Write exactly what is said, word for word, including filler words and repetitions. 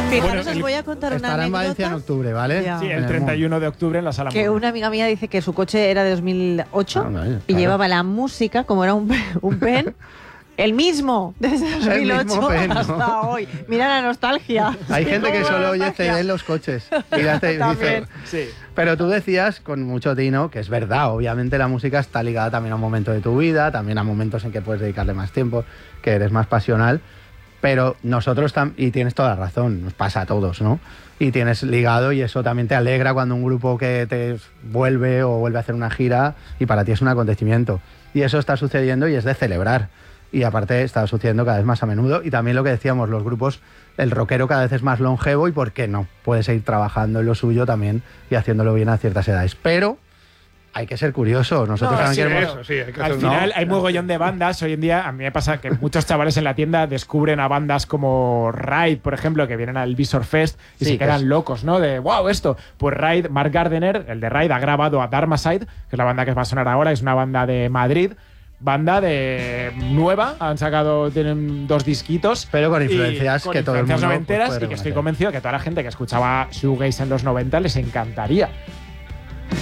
Fijaros, Bueno, os el- voy a contar una Estará en Valencia en anécdota. octubre, ¿vale? Ya. Sí, En el el treinta y uno Moon. de octubre en la sala Que Moon. una amiga mía dice que su coche era de dos mil ocho Ah, vaya, y claro. llevaba la música, como era un, un pen, el mismo, desde dos mil ocho mismo pen, ¿no? hasta hoy. Mira la nostalgia. Hay gente que ¿Cómo solo la oye nostalgia? C D en los coches. Fíjate, dice, También. Sí. pero tú decías con mucho tino que es verdad, obviamente la música está ligada también a un momento de tu vida, también a momentos en que puedes dedicarle más tiempo, que eres más pasional, pero nosotros también, y tienes toda la razón, nos pasa a todos, ¿no? Y tienes ligado y eso también te alegra cuando un grupo que te vuelve o vuelve a hacer una gira y para ti es un acontecimiento. Y eso está sucediendo y es de celebrar. Y aparte está sucediendo cada vez más a menudo. Y también lo que decíamos, los grupos, el rockero cada vez es más longevo y ¿por qué no? Puede seguir trabajando en lo suyo también y haciéndolo bien a ciertas edades. Pero hay que ser curioso. Nosotros No, también sí, queremos... eso, sí, hay que Al hacer- final ¿no? hay mogollón de bandas. Hoy en día a mí me pasa que muchos chavales en la tienda descubren a bandas como Raid, por ejemplo, que vienen al Visor Fest y Sí, se que quedan es- locos, ¿no? De wow, esto. Pues Raid, Mark Gardner, el de Raid, ha grabado a Dharmaside, que es la banda que va a sonar ahora, es una banda de Madrid. Banda de nueva, han sacado, tienen dos disquitos. Pero con y influencias con que todo el influencias mundo, pues, noventeras puede y que estoy reconocer. convencido que toda la gente que escuchaba shoegaze en los noventa les encantaría.